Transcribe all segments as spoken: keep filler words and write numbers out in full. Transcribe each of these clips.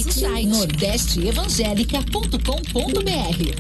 sai nordeste evangélica ponto com ponto br.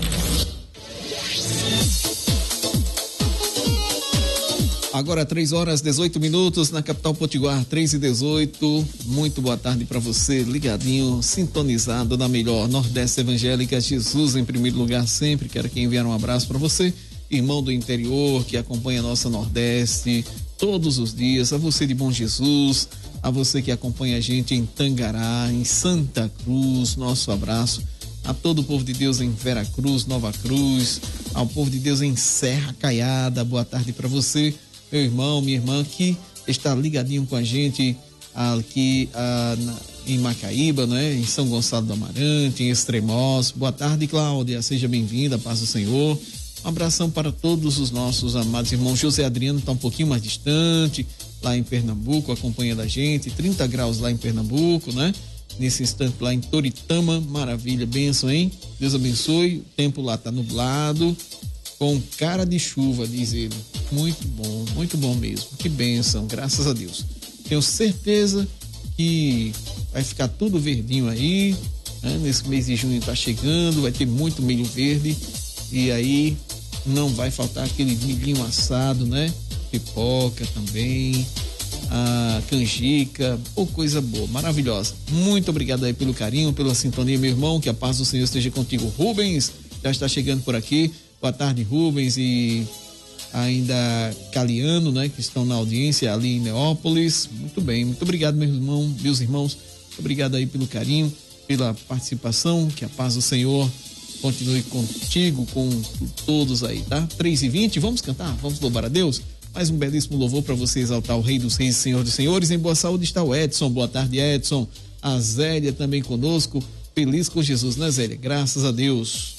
Agora três horas dezoito minutos na capital potiguar, três e dezoito. Muito boa tarde para você, ligadinho, sintonizado na melhor Nordeste Evangélica. Jesus em primeiro lugar sempre. Quero que enviar um abraço para você, irmão do interior que acompanha a nossa Nordeste todos os dias. A você de Bom Jesus, a você que acompanha a gente em Tangará, em Santa Cruz, nosso abraço. A todo o povo de Deus em Vera Cruz, Nova Cruz, ao povo de Deus em Serra Caiada, boa tarde para você, meu irmão, minha irmã, que está ligadinho com a gente aqui ah, na, em Macaíba, né? Em São Gonçalo do Amarante, em Extremoz. Boa tarde, Cláudia, seja bem-vinda, paz do Senhor. Um abração para todos os nossos amados irmãos. José Adriano está um pouquinho mais distante, lá em Pernambuco, acompanhando a gente, trinta graus lá em Pernambuco, né? Nesse instante lá em Toritama, maravilha, bênção, hein? Deus abençoe, o tempo lá está nublado, com cara de chuva, diz ele. Muito bom, muito bom mesmo. Que bênção, graças a Deus. Tenho certeza que vai ficar tudo verdinho aí, né? Nesse mês de junho tá chegando, vai ter muito milho verde e aí não vai faltar aquele milhinho assado, né? Pipoca também, a canjica, ou coisa boa, maravilhosa. Muito obrigado aí pelo carinho, pela sintonia, meu irmão, que a paz do Senhor esteja contigo. Rubens já está chegando por aqui. Boa tarde, Rubens, e ainda Caliano, né, que estão na audiência ali em Neópolis. Muito bem, muito obrigado, meu irmão, meus irmãos, muito obrigado aí pelo carinho, pela participação, que a paz do Senhor continue contigo, com todos aí, tá? três e vinte, vamos cantar, vamos louvar a Deus. Mais um belíssimo louvor para você exaltar o Rei dos Reis e Senhor dos Senhores. Em boa saúde está o Edson, boa tarde, Edson. A Zélia também conosco, feliz com Jesus, né, Zélia? Graças a Deus.